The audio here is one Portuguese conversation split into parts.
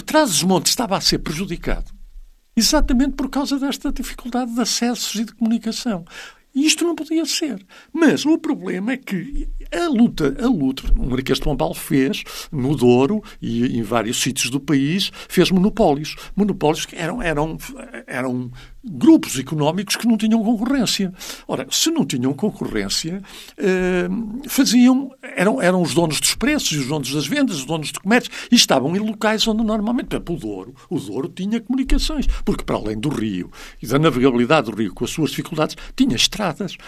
Trás-os-Montes estava a ser prejudicado exatamente por causa desta dificuldade de acessos e de comunicação. E isto não podia ser. Mas o problema é que a luta, o Marquês de Pombal fez, no Douro e em vários sítios do país, fez monopólios. Monopólios que eram grupos económicos que não tinham concorrência. Ora, se não tinham concorrência, eram os donos dos preços, os donos das vendas, os donos do comércio, e estavam em locais onde normalmente, por exemplo, o Douro tinha comunicações, porque para além do rio e da navegabilidade do rio, com as suas dificuldades, tinha estradas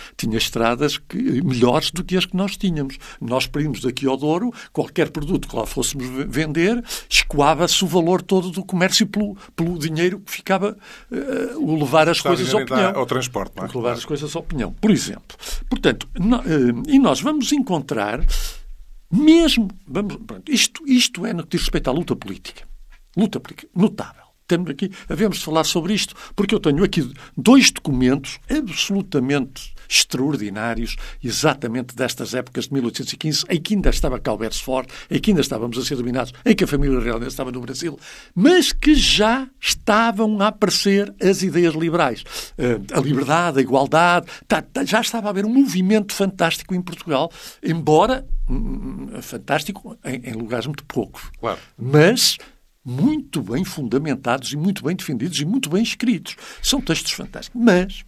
melhores do que as que nós tínhamos. Nós, para irmos daqui ao Douro, qualquer produto que lá fôssemos vender, escoava-se o valor todo do comércio pelo dinheiro que ficava levar as coisas ao pinhão. Ao transporte, não é? Levar as coisas ao pinhão, por exemplo. Portanto, e nós vamos encontrar mesmo... Isto é no que diz respeito à luta política. Luta política notável. Havemos de falar sobre isto, porque eu tenho aqui 2 documentos absolutamente extraordinários, exatamente destas épocas de 1815, em que ainda estava cá o Beresford, em que ainda estávamos a ser dominados, em que a família real ainda estava no Brasil, mas que já estavam a aparecer as ideias liberais. A liberdade, a igualdade, já estava a haver um movimento fantástico em Portugal, embora fantástico em lugares muito poucos. Claro. Mas muito bem fundamentados e muito bem defendidos e muito bem escritos. São textos fantásticos. Mas,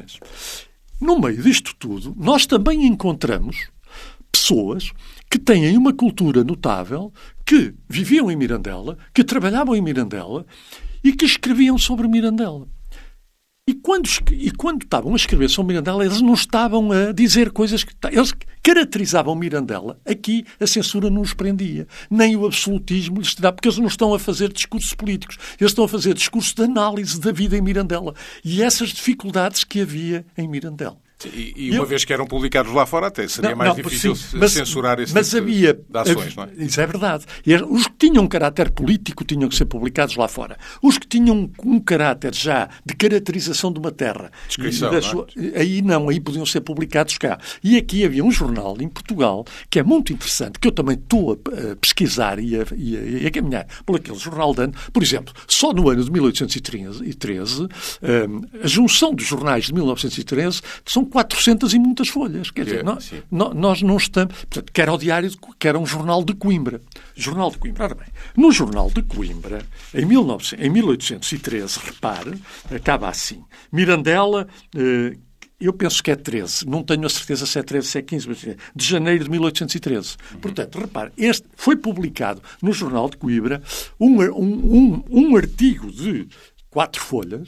no meio disto tudo, nós também encontramos pessoas que têm uma cultura notável, que viviam em Mirandela, que trabalhavam em Mirandela e que escreviam sobre Mirandela. E quando estavam a escrever sobre Mirandela, eles não estavam a dizer coisas que... Eles caracterizavam Mirandela. Aqui a censura não os prendia. Nem o absolutismo lhes dava, porque eles não estão a fazer discursos políticos. Eles estão a fazer discursos de análise da vida em Mirandela. E essas dificuldades que havia em Mirandela. E uma vez que eram publicados lá fora, até seria mais difícil censurar esse tipo de ações, não é? Isso é verdade. E os que tinham um caráter político tinham que ser publicados lá fora. Os que tinham um caráter já de caracterização de uma terra, descrição, aí podiam ser publicados cá. E aqui havia um jornal em Portugal que é muito interessante, que eu também estou a pesquisar e a caminhar por aquele jornal de ano. Por exemplo, só no ano de 1813, a junção dos jornais de 1913 são 400 e muitas folhas. Quer dizer, nós não estamos... Portanto, que era o diário, que era um jornal de Coimbra. Jornal de Coimbra. Ora bem, no jornal de Coimbra, em 1813, repare, acaba assim. Mirandela... eu penso que é 13, não tenho a certeza se é 13, se é 15, mas é de janeiro de 1813. Portanto, repare, foi publicado no jornal de Coimbra um artigo de 4 folhas,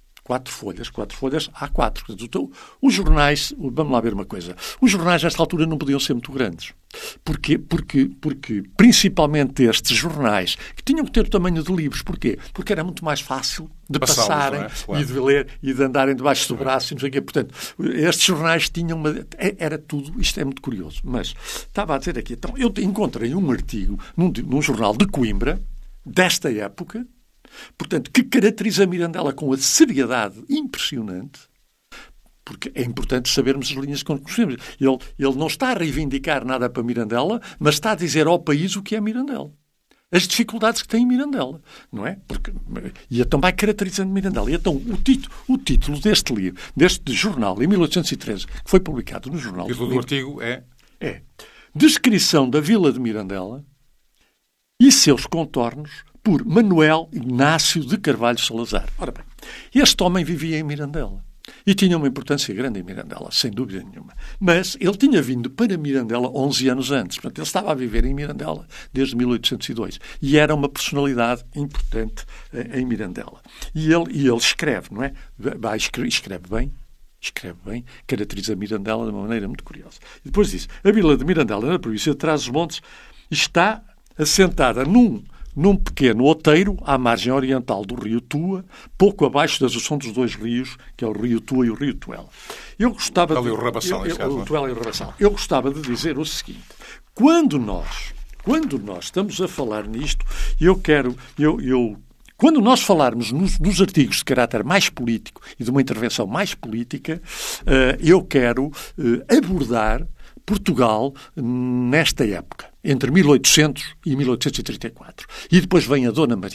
A4. Portanto, os jornais, vamos lá ver uma coisa, os jornais nesta altura não podiam ser muito grandes. Porquê? Porque principalmente estes jornais, que tinham que ter o tamanho de livros. Porquê? Porque era muito mais fácil de passarem e de ler e de andarem debaixo do braço. E não sei o quê. Portanto, estes jornais tinham era tudo... Isto é muito curioso. Mas estava a dizer aqui... Então, eu encontrei um artigo num jornal de Coimbra, desta época, portanto, que caracteriza Mirandela com a seriedade impressionante, porque é importante sabermos as linhas que conhecemos. Ele não está a reivindicar nada para Mirandela, mas está a dizer ao país o que é Mirandela. As dificuldades que tem em Mirandela, não é? E então vai caracterizando Mirandela. E então o título deste livro, deste jornal, em 1813, que foi publicado no jornal... O título do artigo é? É Descrição da Vila de Mirandela e seus contornos por Manuel Ignácio de Carvalho Salazar. Ora bem, este homem vivia em Mirandela e tinha uma importância grande em Mirandela, sem dúvida nenhuma. Mas ele tinha vindo para Mirandela 11 anos antes. Portanto, ele estava a viver em Mirandela desde 1802 e era uma personalidade importante em Mirandela. E ele escreve, não é? Escreve bem, caracteriza Mirandela de uma maneira muito curiosa. E depois diz, a Vila de Mirandela, na província de Trás-os-Montes, está assentada num pequeno outeiro à margem oriental do rio Tua, pouco abaixo da junção dos 2 rios, que é o rio Tua e o rio Tuela. Eu gostava de... o Rabassal, o Tuela e o Rabassal. Eu gostava de dizer o seguinte, quando nós estamos a falar nisto, quando nós falarmos nos artigos de caráter mais político e de uma intervenção mais política, eu quero abordar Portugal nesta época, entre 1800 e 1834. E depois vem a Dona Maria.